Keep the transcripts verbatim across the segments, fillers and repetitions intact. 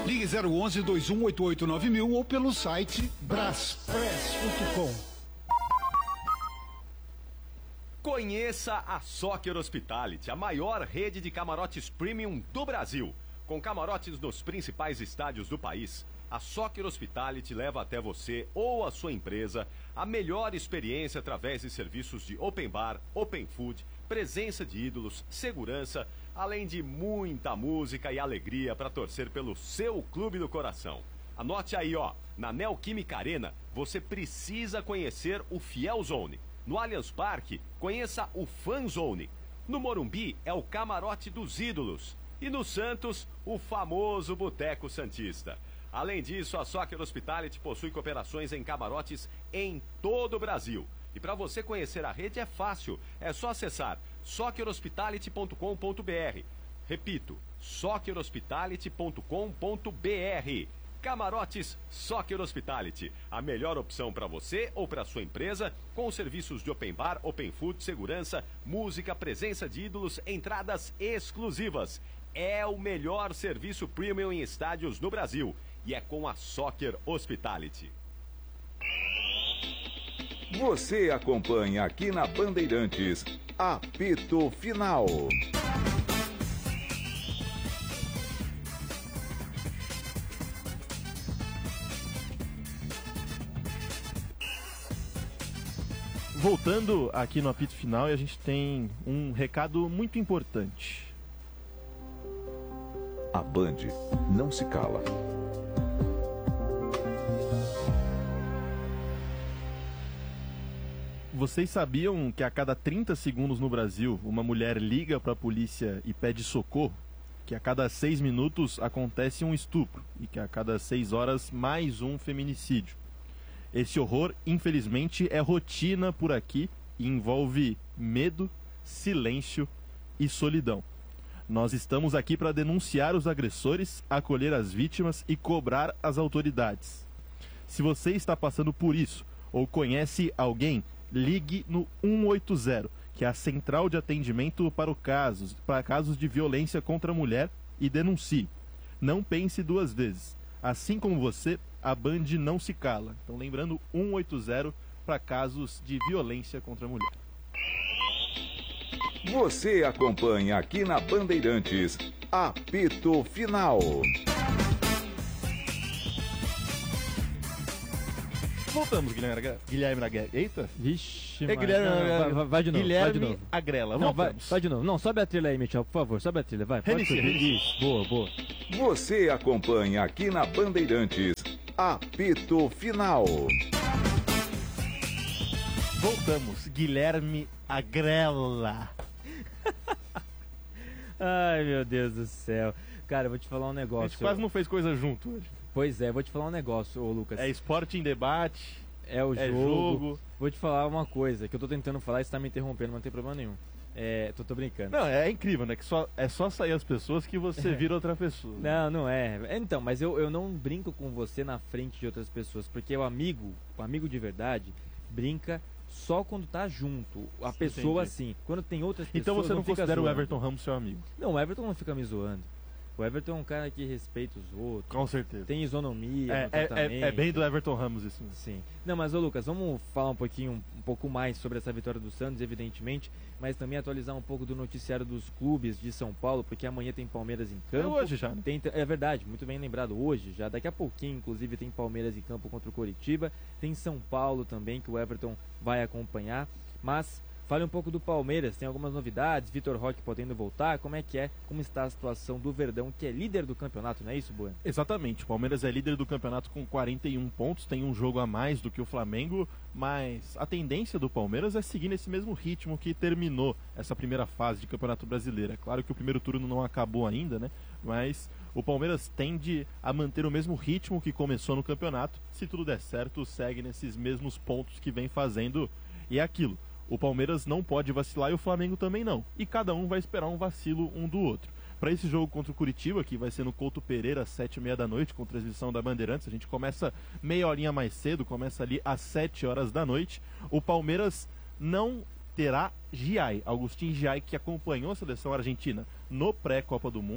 Ligue zero onze, dois um oito oito nove mil ou pelo site braspress ponto com. Conheça a Soccer Hospitality, a maior rede de camarotes premium do Brasil. Com camarotes nos principais estádios do país, a Soccer Hospitality leva até você ou a sua empresa a melhor experiência através de serviços de open bar, open food, presença de ídolos, segurança, além de muita música e alegria para torcer pelo seu clube do coração. Anote aí, ó, na Neoquímica Arena você precisa conhecer o Fiel Zone. No Allianz Parque, conheça o Fan Zone. No Morumbi é o Camarote dos Ídolos. E no Santos, o famoso Boteco Santista. Além disso, a Soccer Hospitality possui cooperações em camarotes em todo o Brasil. E para você conhecer a rede é fácil, é só acessar soccer hospitality ponto com ponto br. Repito, soccer hospitality ponto com ponto br. Camarotes Soccer Hospitality, a melhor opção para você ou para sua empresa, com serviços de open bar, open food, segurança, música, presença de ídolos, entradas exclusivas. É o melhor serviço premium em estádios no Brasil e é com a Soccer Hospitality. Você acompanha aqui na Bandeirantes, Apito Final. Voltando aqui no apito final, e a gente tem um recado muito importante. A Band não se cala. Vocês sabiam que a cada trinta segundos no Brasil, uma mulher liga para a polícia e pede socorro? Que a cada seis minutos acontece um estupro e que a cada seis horas mais um feminicídio. Esse horror, infelizmente, é rotina por aqui e envolve medo, silêncio e solidão. Nós estamos aqui para denunciar os agressores, acolher as vítimas e cobrar as autoridades. Se você está passando por isso ou conhece alguém, ligue no um oito zero, que é a central de atendimento para, o casos, para casos de violência contra a mulher, e denuncie. Não pense duas vezes. Assim como você, a Band não se cala. Então lembrando, um oito zero para casos de violência contra a mulher. Você acompanha aqui na Bandeirantes, Apito Final. Voltamos, Guilherme, Guilherme Agrela. Eita! Vixe, é, Guilherme, não, não, vai, vai, vai de novo, Guilherme vai de novo. Agrela. Não, vai, vai de novo. Não, sobe a trilha aí, Michel, por favor. Sobe a trilha, vai. Pode Reinicia, subir. Isso, boa, boa. Você acompanha aqui na Bandeirantes, Apito Final. Voltamos, Guilherme Agrela. Ai, meu Deus do céu. Cara, eu vou te falar um negócio. A gente quase não fez coisa junto hoje. Pois é, vou te falar um negócio, ô Lucas. É esporte em debate. É o é jogo. jogo. Vou te falar uma coisa que eu tô tentando falar e você tá me interrompendo, mas não tem problema nenhum. É, tô, tô brincando. Não, é incrível, né? Que só, é só sair as pessoas que você vira outra pessoa. Não, não é. Então, mas eu, eu não brinco com você na frente de outras pessoas, porque o amigo, o amigo de verdade, brinca só quando tá junto. A pessoa, assim, quando tem outras pessoas. Então você não, não fica considera zoando. o Everton Ramos seu amigo? Não, o Everton não fica me zoando. O Everton é um cara que respeita os outros. Com certeza. Tem isonomia. É, é, é, é bem do Everton Ramos isso. Mesmo. Sim. Não, mas ô Lucas, vamos falar um pouquinho, um, um pouco mais sobre essa vitória do Santos, evidentemente, mas também atualizar um pouco do noticiário dos clubes de São Paulo, porque amanhã tem Palmeiras em campo. É hoje já, né? Tem, é verdade, muito bem lembrado, hoje já. Daqui a pouquinho, inclusive, tem Palmeiras em campo contra o Coritiba. Tem São Paulo também, que o Everton vai acompanhar. Mas fale um pouco do Palmeiras, tem algumas novidades, Vitor Roque podendo voltar, como é que é, como está a situação do Verdão, que é líder do campeonato, não é isso, Bueno? Exatamente, o Palmeiras é líder do campeonato com quarenta e um pontos, tem um jogo a mais do que o Flamengo, mas a tendência do Palmeiras é seguir nesse mesmo ritmo que terminou essa primeira fase de Campeonato Brasileiro. É claro que o primeiro turno não acabou ainda, né? Mas o Palmeiras tende a manter o mesmo ritmo que começou no campeonato. Se tudo der certo, segue nesses mesmos pontos que vem fazendo, e é aquilo. O Palmeiras não pode vacilar e o Flamengo também não. E cada um vai esperar um vacilo um do outro. Para esse jogo contra o Curitiba, que vai ser no Couto Pereira, às sete e meia da noite, com transmissão da Bandeirantes, a gente começa meia horinha mais cedo, começa ali às sete horas da noite. O Palmeiras não terá Giai, Agustin Giai, que acompanhou a seleção argentina no pré-Copa do Mundo.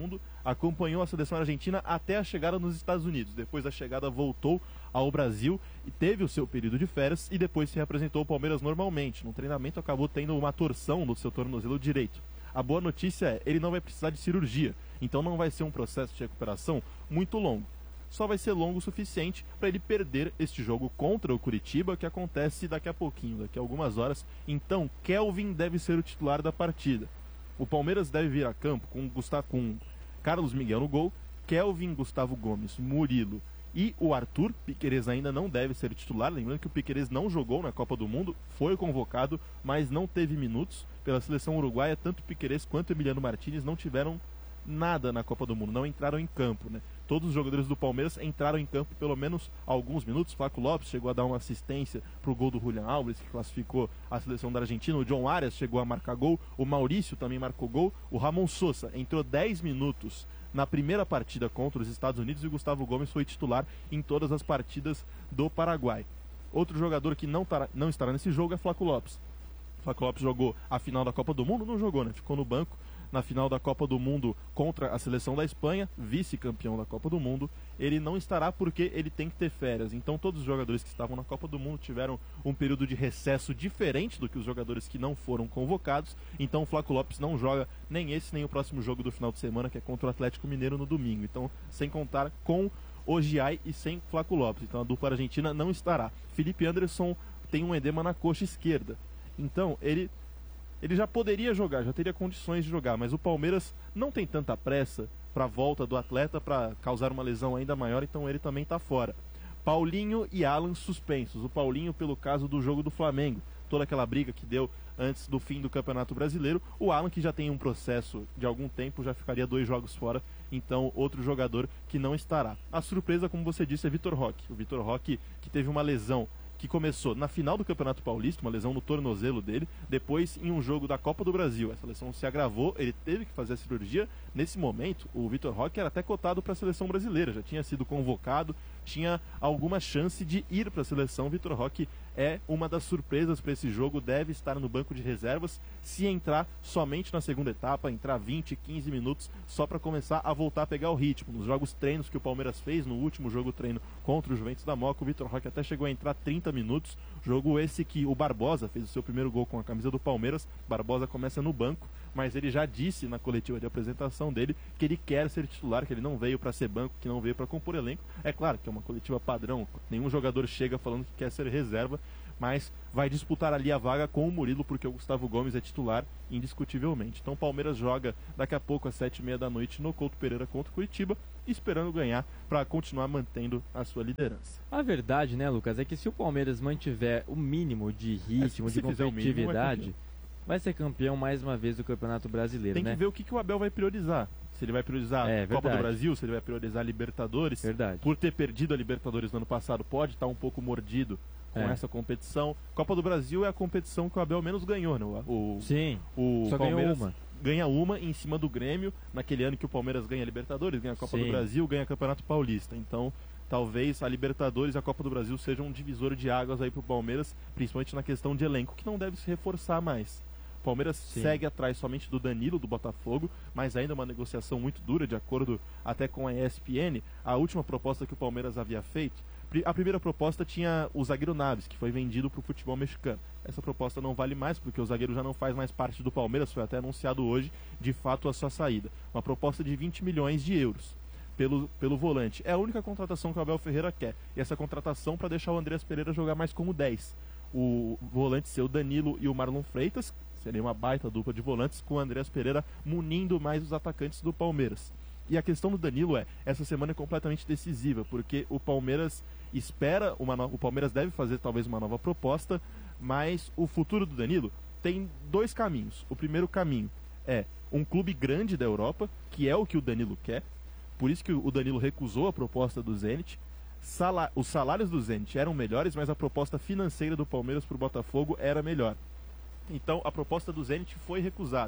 acompanhou a seleção argentina até a chegada nos Estados Unidos. Depois da chegada voltou ao Brasil e teve o seu período de férias e depois se representou o Palmeiras normalmente. No treinamento acabou tendo uma torção no seu tornozelo direito. A boa notícia é, ele não vai precisar de cirurgia, então não vai ser um processo de recuperação muito longo. Só vai ser longo o suficiente para ele perder este jogo contra o Curitiba, que acontece daqui a pouquinho, daqui a algumas horas. Então, Kelvin deve ser o titular da partida. O Palmeiras deve vir a campo com, Gustavo, com Carlos Miguel no gol, Kelvin, Gustavo Gomes, Murilo e o Arthur. Piquerez ainda não deve ser titular, lembrando que o Piquerez não jogou na Copa do Mundo, foi convocado, mas não teve minutos pela seleção uruguaia. Tanto Piquerez quanto Emiliano Martínez não tiveram nada na Copa do Mundo, não entraram em campo, né? Todos os jogadores do Palmeiras entraram em campo pelo menos alguns minutos. Flaco Lopes chegou a dar uma assistência para o gol do Julián Álvares, que classificou a seleção da Argentina. O John Arias chegou a marcar gol, o Maurício também marcou gol, o Ramon Sosa entrou dez minutos na primeira partida contra os Estados Unidos e o Gustavo Gomes foi titular em todas as partidas do Paraguai. Outro jogador que não, tará, não estará nesse jogo é Flaco Lopes. Flaco Lopes jogou a final da Copa do Mundo, não jogou, né? Ficou no banco na final da Copa do Mundo contra a seleção da Espanha, vice-campeão da Copa do Mundo. Ele não estará porque ele tem que ter férias. Então todos os jogadores que estavam na Copa do Mundo tiveram um período de recesso diferente do que os jogadores que não foram convocados. Então o Flaco Lopes não joga nem esse nem o próximo jogo do final de semana, que é contra o Atlético Mineiro no domingo. Então, sem contar com o Giai e sem Flaco Lopes. Então a dupla argentina não estará. Felipe Anderson tem um edema na coxa esquerda. Então ele... Ele já poderia jogar, já teria condições de jogar, mas o Palmeiras não tem tanta pressa para a volta do atleta para causar uma lesão ainda maior, então ele também está fora. Paulinho e Alan suspensos. O Paulinho pelo caso do jogo do Flamengo, toda aquela briga que deu antes do fim do Campeonato Brasileiro. O Alan, que já tem um processo de algum tempo, já ficaria dois jogos fora, então outro jogador que não estará. A surpresa, como você disse, é Vitor Roque. O Vitor Roque, que teve uma lesão que começou na final do Campeonato Paulista, uma lesão no tornozelo dele, depois em um jogo da Copa do Brasil. Essa lesão se agravou, ele teve que fazer a cirurgia. Nesse momento, o Vitor Roque era até cotado para a seleção brasileira, já tinha sido convocado, tinha alguma chance de ir para a seleção. Vitor Roque é uma das surpresas para esse jogo, deve estar no banco de reservas, se entrar somente na segunda etapa, entrar vinte, quinze minutos, só para começar a voltar a pegar o ritmo. Nos jogos treinos que o Palmeiras fez, no último jogo treino contra o Juventus da Moca, o Vitor Roque até chegou a entrar trinta minutos, jogo esse que o Barbosa fez o seu primeiro gol com a camisa do Palmeiras. Barbosa começa no banco, mas ele já disse na coletiva de apresentação dele que ele quer ser titular, que ele não veio para ser banco, que não veio para compor elenco. É claro que é uma coletiva padrão, nenhum jogador chega falando que quer ser reserva, mas vai disputar ali a vaga com o Murilo, porque o Gustavo Gomes é titular indiscutivelmente. Então o Palmeiras joga daqui a pouco às sete e meia da noite no Couto Pereira contra o Curitiba, esperando ganhar para continuar mantendo a sua liderança. A verdade, né, Lucas, é que se o Palmeiras mantiver o mínimo de ritmo, é, de competitividade, mínimo, vai ser campeão mais uma vez do Campeonato Brasileiro. Tem né? que ver o que, que o Abel vai priorizar. Se ele vai priorizar é, a Copa do Brasil, se ele vai priorizar a Libertadores. Verdade. Por ter perdido a Libertadores no ano passado, pode estar um pouco mordido com é. essa competição. Copa do Brasil é a competição que o Abel menos ganhou, né? O, Sim, o só Palmeiras ganhou uma. ganha uma em cima do Grêmio, naquele ano que o Palmeiras ganha a Libertadores, ganha a Copa Sim. do Brasil, ganha o Campeonato Paulista. Então, talvez a Libertadores e a Copa do Brasil sejam um divisor de águas aí para o Palmeiras, principalmente na questão de elenco, que não deve se reforçar mais. O Palmeiras Sim. segue atrás somente do Danilo, do Botafogo, mas ainda uma negociação muito dura, de acordo até com a E S P N. A última proposta que o Palmeiras havia feito, a primeira proposta tinha o zagueiro Naves, que foi vendido para o futebol mexicano. Essa proposta não vale mais, porque o zagueiro já não faz mais parte do Palmeiras, foi até anunciado hoje, de fato, a sua saída. Uma proposta de vinte milhões de euros pelo, pelo volante. É a única contratação que o Abel Ferreira quer. E essa contratação para deixar o Andreas Pereira jogar mais como dez. O volante ser o Danilo e o Marlon Freitas, seria uma baita dupla de volantes, com o Andreas Pereira munindo mais os atacantes do Palmeiras. E a questão do Danilo é, essa semana é completamente decisiva, porque o Palmeiras espera, uma no... o Palmeiras deve fazer talvez uma nova proposta, mas o futuro do Danilo tem dois caminhos. O primeiro caminho é um clube grande da Europa, que é o que o Danilo quer, por isso que o Danilo recusou a proposta do Zenit. Sala... Os salários do Zenit eram melhores, mas a proposta financeira do Palmeiras para o Botafogo era melhor. Então a proposta do Zenit foi recusada.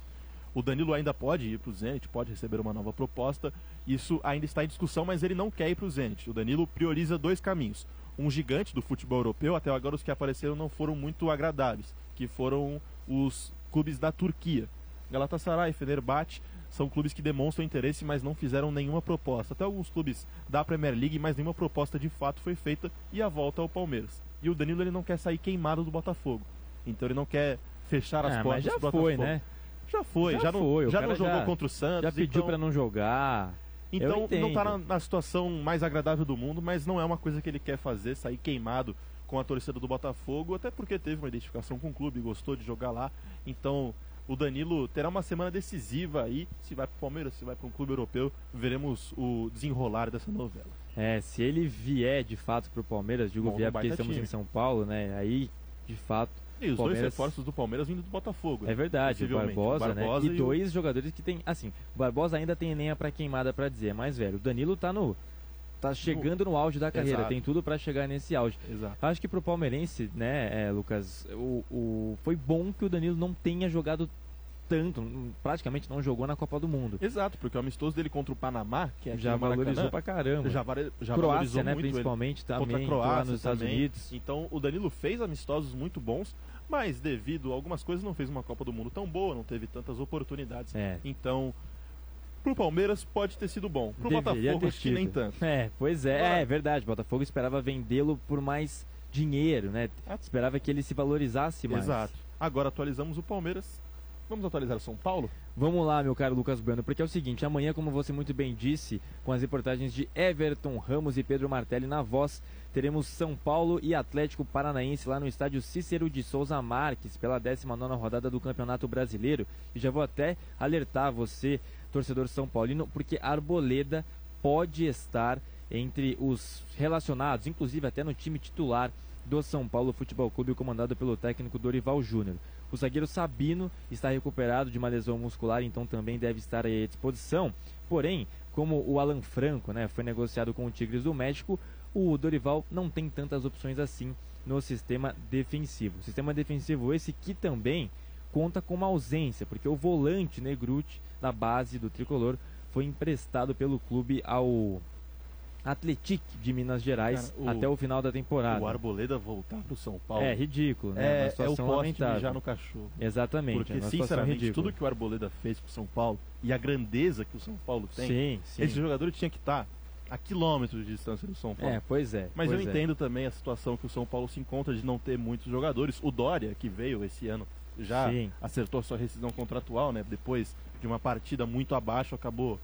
O Danilo ainda pode ir para o Zenit, pode receber uma nova proposta. Isso ainda está em discussão, mas ele não quer ir para o Zenit. O Danilo prioriza dois caminhos. Um gigante do futebol europeu, até agora os que apareceram não foram muito agradáveis, que foram os clubes da Turquia. Galatasaray, Fenerbahçe são clubes que demonstram interesse, mas não fizeram nenhuma proposta. Até alguns clubes da Premier League, mas nenhuma proposta de fato foi feita, e a volta ao Palmeiras. E o Danilo, ele não quer sair queimado do Botafogo, então ele não quer fechar as Ah, portas mas já do Botafogo. foi, né? Já foi, já, Já não, foi, o já cara não jogou já- contra o Santos. Já pediu então, pra não jogar. Eu Então não entendo. tá na, na situação mais agradável do mundo, mas não é uma coisa que ele quer fazer, sair queimado com a torcida do Botafogo, até porque teve uma identificação com o clube, gostou de jogar lá. Então o Danilo terá uma semana decisiva aí, se vai pro Palmeiras, se vai para um clube europeu, veremos o desenrolar dessa novela. É, se ele vier de fato pro Palmeiras, digo Bom, vier um porque baita estamos time. em São Paulo, né? Aí, de fato, E os dois Palmeiras- reforços do Palmeiras vindo do Botafogo. é verdade, o possivelmente. Barbosa, O Barbosa né? E, e o- dois jogadores que tem, assim, o Barbosa ainda tem lenha pra queimada pra dizer, mas velho, o Danilo tá no tá chegando no auge da carreira, Exato. tem tudo pra chegar nesse auge. Exato. Acho que pro palmeirense, né, é, Lucas, o, o- foi bom que o Danilo não tenha jogado tanto, hum, praticamente não jogou na Copa do Mundo. Exato, porque o amistoso dele contra o Panamá, que é aqui Já no Maracanã, valorizou pra caramba. já, vare- já Croácia, valorizou né, muito ele. principalmente Contra a também, lá Croácia nos Estados também. Unidos. Então o Danilo fez amistosos muito bons, mas devido a algumas coisas não fez uma Copa do Mundo tão boa, não teve tantas oportunidades. É. Então, pro Palmeiras pode ter sido bom. Pro Deveria Botafogo ter acho que nem tido. tanto. É, pois é, Agora- é verdade. O Botafogo esperava vendê-lo por mais dinheiro, né? Ah. Esperava que ele se valorizasse mais. Exato. Agora atualizamos o Palmeiras. Vamos atualizar o São Paulo? Vamos lá, meu caro Lucas Bueno, porque é o seguinte, amanhã, como você muito bem disse, com as reportagens de Everton Ramos e Pedro Martelli na voz, teremos São Paulo e Atlético Paranaense lá no estádio Cícero de Souza Marques, pela décima nona rodada do Campeonato Brasileiro. E já vou até alertar você, torcedor São Paulino, porque Arboleda pode estar entre os relacionados, inclusive até no time titular do São Paulo Futebol Clube, comandado pelo técnico Dorival Júnior. O zagueiro Sabino está recuperado de uma lesão muscular, então também deve estar aí à disposição. Porém, como o Alan Franco, né, foi negociado com o Tigres do México, o Dorival não tem tantas opções assim no sistema defensivo. Sistema defensivo esse que também conta com uma ausência, porque o volante Negruti, da base do Tricolor, foi emprestado pelo clube ao Atlético de Minas Gerais Cara, o- até o final da temporada. O Arboleda voltar pro São Paulo É ridículo, né? Uma é, é o situação poste lamentável. mijar no cachorro. Exatamente, Porque, é uma situação sinceramente, ridícula. tudo que o Arboleda fez pro São Paulo e a grandeza que o São Paulo tem, Sim, sim. esse jogador tinha que estar a quilômetros de distância do São Paulo. É, pois é. Mas pois eu é. entendo também a situação que o São Paulo se encontra de não ter muitos jogadores. O Dória, que veio esse ano, já Sim. acertou sua rescisão contratual, né? Depois de uma partida muito abaixo, acabou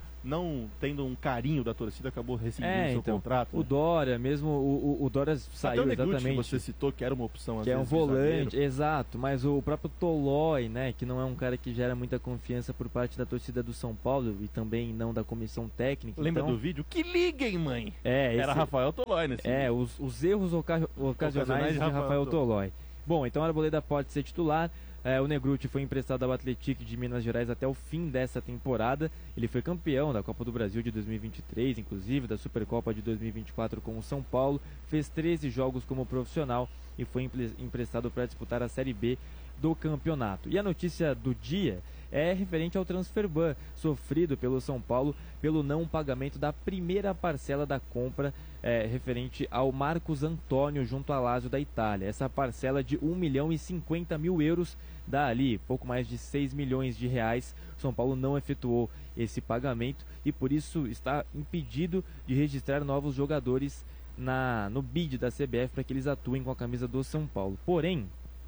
não tendo um carinho da torcida, acabou rescindindo É, seu então, contrato. o né? Dória, mesmo o, o, o Dória Até saiu o Negruti, exatamente. que você citou, que era uma opção às Que é um vezes, de zagueiro. volante, exato, mas o próprio Tolói, né, que não é um cara que gera muita confiança por parte da torcida do São Paulo e também não da comissão técnica. Lembra então, do vídeo? Que liguem, mãe! É, Era esse- Rafael Tolói nesse É, vídeo. os, os erros oca- ocasionais de Rafael Rafael Tolói. Bom, então a Arboleda pode ser titular. É, o Negruti foi emprestado ao Atlético de Minas Gerais até o fim dessa temporada. Ele foi campeão da Copa do Brasil de dois mil e vinte e três, inclusive da Supercopa de dois mil e vinte e quatro com o São Paulo. Fez treze jogos como profissional e foi empre- emprestado para disputar a Série B do campeonato. E a notícia do dia é referente ao transfer ban sofrido pelo São Paulo pelo não pagamento da primeira parcela da compra é, referente ao Marcos Antônio junto à Lazio da Itália. Essa parcela de um milhão e cinquenta mil euros dá ali pouco mais de seis milhões de reais. São Paulo não efetuou esse pagamento e por isso está impedido de registrar novos jogadores na, no bid da C B F para que eles atuem com a camisa do São Paulo. Porém,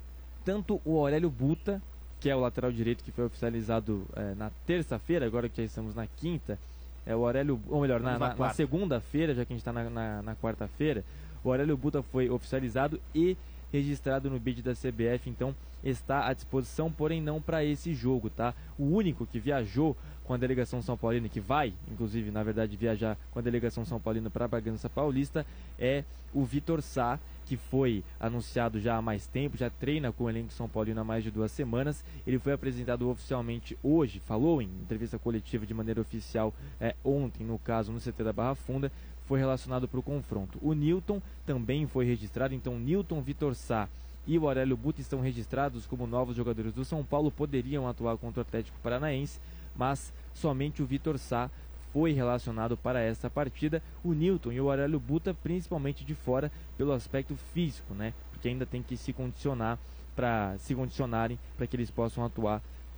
tanto o Aurélio Buta, que é o lateral direito que foi oficializado é, na terça-feira, agora que já estamos na quinta, é o Aurélio, ou melhor, na, Estamos na na- na quarta. segunda-feira, já que a gente está na, na, na quarta-feira, o Aurélio Buta foi oficializado e registrado no bid da C B F, então está à disposição, porém não para esse jogo, tá? O único que viajou com a delegação São Paulina, que vai, inclusive, na verdade, viajar com a delegação São Paulina para Bragança Paulista, é o Vitor Sá, que foi anunciado já há mais tempo, já treina com o elenco São Paulino há mais de duas semanas. Ele foi apresentado oficialmente hoje, falou em entrevista coletiva de maneira oficial é, ontem, no caso, no C T da Barra Funda, foi relacionado para o confronto. O Newton também foi registrado, então Newton, Vitor Sá e o Aurélio Buta estão registrados como novos jogadores do São Paulo, poderiam atuar contra o Atlético Paranaense, mas somente o Vitor Sá foi relacionado para essa partida. O Newton e o Aurélio Buta principalmente de fora pelo aspecto físico, né? Porque ainda tem que se condicionar para se condicionarem para que eles possam atuar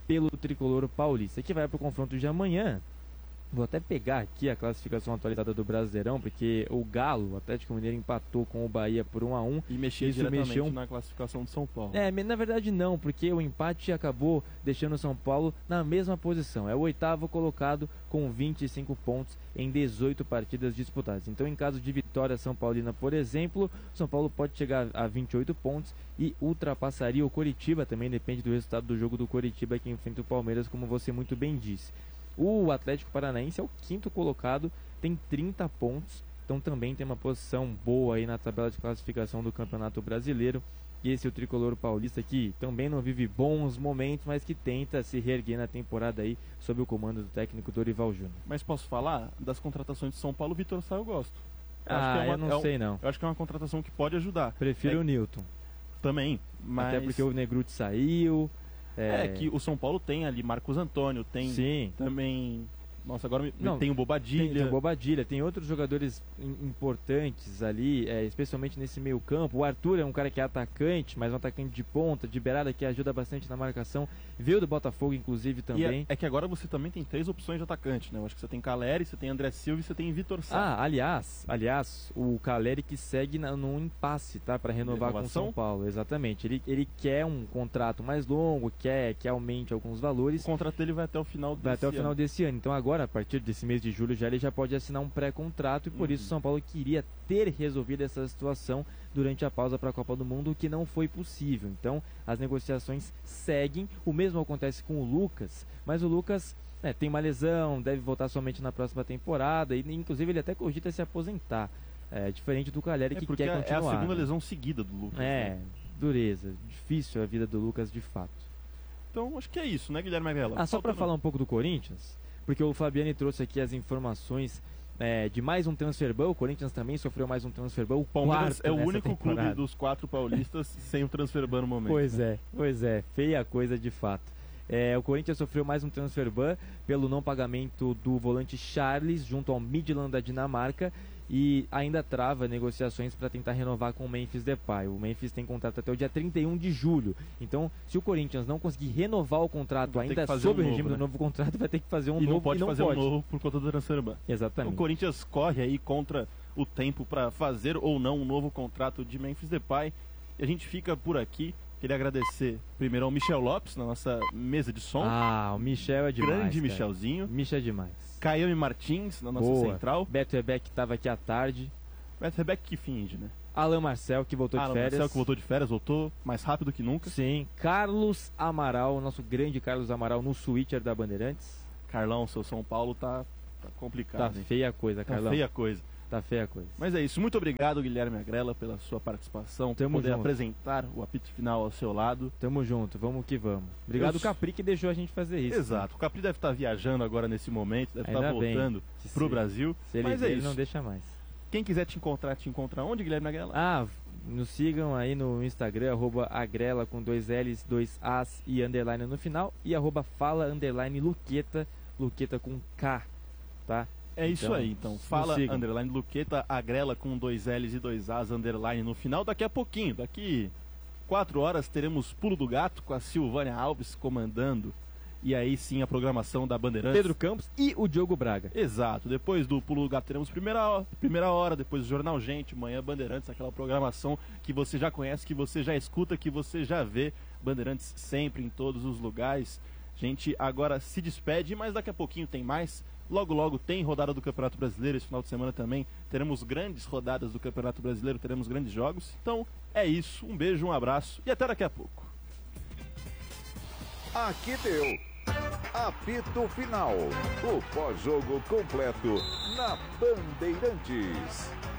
pelo tricolor paulista, que vai para o confronto de amanhã. Vou até pegar aqui a classificação atualizada do Brasileirão, porque o Galo, o Atlético Mineiro, empatou com o Bahia por um a um. E mexia Isso diretamente mexeu... na classificação do São Paulo. É, na verdade não, porque o empate acabou deixando o São Paulo na mesma posição. É o oitavo colocado com vinte e cinco pontos em dezoito partidas disputadas. Então, em caso de vitória São Paulina, por exemplo, São Paulo pode chegar a vinte e oito pontos e ultrapassaria o Coritiba. Também depende do resultado do jogo do Coritiba que enfrenta o Palmeiras, como você muito bem disse. O Atlético Paranaense é o quinto colocado, tem trinta pontos, então também tem uma posição boa aí na tabela de classificação do Campeonato Brasileiro. E esse é o tricolor paulista que também não vive bons momentos, mas que tenta se reerguer na temporada aí sob o comando do técnico Dorival Júnior. Mas posso falar das contratações de São Paulo, o Vitor Sá eu gosto. Eu ah, acho que é uma, eu não é um, sei não. Eu acho que é uma contratação que pode ajudar. Prefiro é, o Newton. Também, mas... Até porque o Negruti saiu... É... é que o São Paulo tem ali Marcos Antônio, tem Sim. também... Nossa, agora Não, tem o Bobadilha. Tem, tem o Bobadilha, tem outros jogadores importantes ali, é, especialmente nesse meio campo. O Arthur é um cara que é atacante, mas um atacante de ponta, de beirada, que ajuda bastante na marcação. Veio do Botafogo, inclusive, também. E é, é que agora você também tem três opções de atacante, né? Eu acho que você tem Caleri, você tem André Silva e você tem Vitor Sá. Ah, aliás, aliás, o Caleri que segue na, num impasse, tá? Para renovar com o São Paulo, exatamente. Ele, ele quer um contrato mais longo, quer que aumente alguns valores. O contrato dele vai até o final desse Vai até o ano. final desse ano. Então agora, a partir desse mês de julho, já ele já pode assinar um pré-contrato e por uhum. isso o São Paulo queria ter resolvido essa situação durante a pausa para a Copa do Mundo, o que não foi possível. Então as negociações seguem. O mesmo acontece com o Lucas, mas o Lucas né, tem uma lesão, deve voltar somente na próxima temporada e inclusive ele até cogita se aposentar. É, diferente do Caleri é que porque quer continuar. É a segunda né? lesão seguida do Lucas. É, né? dureza. Difícil a vida do Lucas de fato. Então acho que é isso, né, Guilherme Agrela? Ah, só para falar um pouco do Corinthians, porque o Fabiani trouxe aqui as informações é, de mais um transfer ban. O Corinthians também sofreu mais um transfer ban. O Palmeiras é o único temporada. clube dos quatro paulistas sem o transfer ban no momento. Pois né? é, pois é, feia coisa de fato. É, o Corinthians sofreu mais um transfer ban pelo não pagamento do volante Charles junto ao Midland da Dinamarca e ainda trava negociações para tentar renovar com o Memphis Depay. O Memphis tem contrato até o dia trinta e um de julho. Então, se o Corinthians não conseguir renovar o contrato vai ainda sob um o novo, regime né? do novo contrato, vai ter que fazer um e novo não pode e não fazer pode. um novo por conta do transfer ban. Exatamente. O Corinthians corre aí contra o tempo para fazer ou não um novo contrato de Memphis Depay. E a gente fica por aqui. Queria agradecer primeiro ao Michel Lopes na nossa mesa de som. Ah, o Michel é demais. Grande cara. Michelzinho. Michel é demais. Caiame Martins na nossa Boa. central. Beto Rebeck que estava aqui à tarde. Beto Rebeck que finge, né? Alan Marcel que voltou Alan de férias. Marcel que voltou de férias, voltou mais rápido que nunca. Sim. Carlos Amaral, nosso grande Carlos Amaral no switcher da Bandeirantes. Carlão, seu São Paulo tá, tá complicado. Tá hein? feia a coisa, Tá Carlão. feia a coisa. Tá feia a coisa. Mas é isso. Muito obrigado, Guilherme Agrela, pela sua participação. Por Tamo poder junto. apresentar o apito final ao seu lado. Tamo junto, vamos que vamos. Obrigado, Eu- Capri, que deixou a gente fazer isso. Exato. O Capri deve estar viajando agora nesse momento, deve estar Ainda bem. voltando Se- pro se- Brasil. Se ele Mas ver, é ele isso. não deixa mais. Quem quiser te encontrar, te encontra onde, Guilherme Agrela? Ah, nos sigam aí no Instagram, arroba agrela com dois L's, dois As e underline no final. E arroba fala underline Luqueta, Luqueta com K, tá? É isso Então, aí, então. nos Fala, sigam. underline Luqueta, Agrela com dois L's e dois As, underline no final. Daqui a pouquinho, daqui quatro horas, teremos Pulo do Gato com a Silvânia Alves comandando. E aí sim a programação da Bandeirantes. Pedro Campos e o Diogo Braga. Exato. Depois do Pulo do Gato teremos primeira hora, primeira hora, depois o Jornal Gente, Manhã Bandeirantes, aquela programação que você já conhece, que você já escuta, que você já vê. Bandeirantes sempre em todos os lugares. A gente agora se despede, mas daqui a pouquinho tem mais. Logo, logo tem rodada do Campeonato Brasileiro. Esse final de semana também teremos grandes rodadas do Campeonato Brasileiro, teremos grandes jogos. Então é isso. Um beijo, um abraço e até daqui a pouco. Aqui deu. Apito Final. O pós-jogo completo na Bandeirantes.